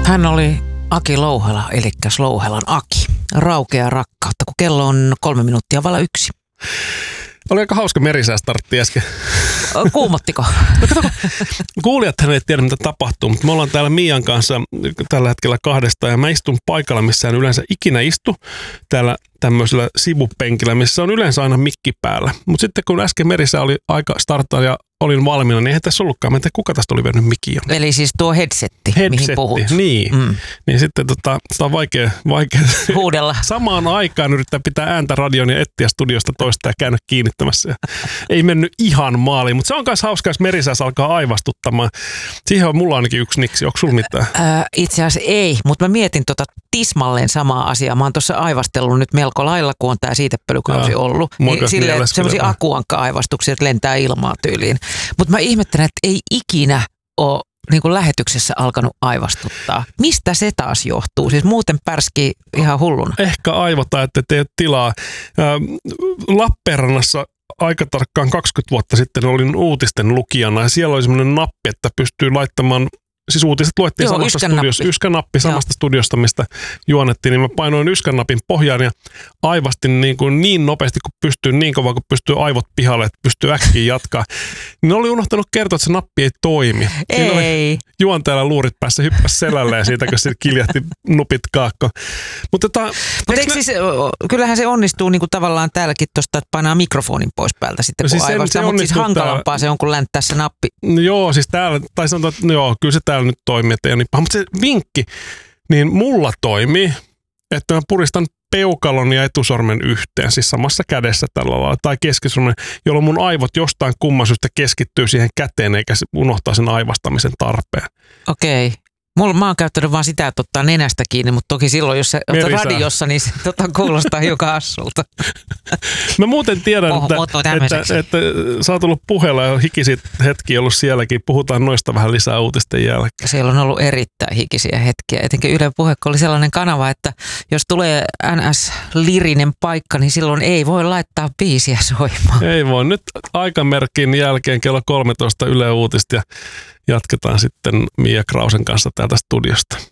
Hän oli Aki Louhela, eli Louhelan Aki. Raukea rakkautta, kun kello on 3 minuuttia vailla 1. Oli aika hauska merisäästartti äsken. Kuumottiko? No kato, kuulijathan ei tiedä, mitä tapahtuu, mutta me ollaan täällä Mian kanssa tällä hetkellä 2 ja mä istun paikalla, missä en yleensä ikinä istu, täällä tämmöisellä sivupenkillä, missä on yleensä aina mikki päällä. Mutta sitten kun äsken merisää oli aika starttaa ja olin valmiina, niin eihän tässä ollutkaan. Mä en tiedä, kuka tästä oli vienyt mikin. Eli siis tuo headsetti, mihin puhut. Niin. Niin sitten sitä on vaikea huudella. Samaan aikaan yrittää pitää ääntä radion ja etsiä studiosta toista ja käydä kiinnittämässä. Ei mennyt ihan maaliin, mutta se on myös hauskaa, jos merisääs alkaa aivastuttamaan. Siihen on mulla ainakin yksi niksi. Onko sulla mitään? Itse asiassa ei, mutta mä mietin tismalleen samaa asiaa. Mä oon tuossa aivastellut nyt melko lailla, kun on tää siitepölykausi ollut. Niin silleen semmoisia akuankka-aivastuksia, että lentää ilmaa tyyliin. Mutta mä ihmettelen, että ei ikinä ole niin kuin lähetyksessä alkanut aivastuttaa. Mistä se taas johtuu? Siis muuten pärskii ihan hulluna. Ehkä aivota, että tee tilaa. Lappeenrannassa aika tarkkaan 20 vuotta sitten olin uutisten lukijana ja siellä oli semmoinen nappi, että pystyy laittamaan. Siis uutiset luettiin samasta studiosta, yskänappi samasta studiosta, mistä juonettiin, niin mä painoin yskänapin pohjaan ja aivastin niin nopeasti kuin pystyy, niin kovaa kuin pystyy aivot pihalle, että pystyy äkkiä jatkaa. Niin oli unohtanut kertoa, että se nappi ei toimi. Siinä oli juontajalla luurit päässä, hyppäsi selälleen siitä, kun se kiljahti nupit kaakko. Mutta siis, kyllähän se onnistuu niin kuin tavallaan täälläkin tuosta, että painaa mikrofonin pois päältä sitten, kun siis aivastaa, mutta siis hankalampaa se on, kun länttää se nappi. Joo, siis täällä, tai sanotaan, että joo, kyllä se täällä nyt toimii, että ei ole niin paha. Mutta se vinkki, niin mulla toimii, että mä puristan peukalon ja etusormen yhteen, siis samassa kädessä tällä lailla, tai keskisormen, jolloin mun aivot jostain kumman syystä keskittyy siihen käteen, eikä unohtaa sen aivastamisen tarpeen. Okei. Mä oon käyttänyt vaan sitä, että ottaa nenästä kiinni, mutta toki silloin, jos sä otat radiossa, niin se kuulostaa hiukan hassulta. Mä muuten tiedän, että sä oot ollut puheella ja hikisit hetkiä ollut sielläkin. Puhutaan noista vähän lisää uutisten jälkeen. Siellä on ollut erittäin hikisiä hetkiä. Etenkin Yle Puhe, kun oli sellainen kanava, että jos tulee NS-lirinen paikka, niin silloin ei voi laittaa biisiä soimaan. Ei voi. Nyt aikamerkin jälkeen kello 13 Yle Uutista ja jatketaan sitten Mia Krausen kanssa täältä studiosta.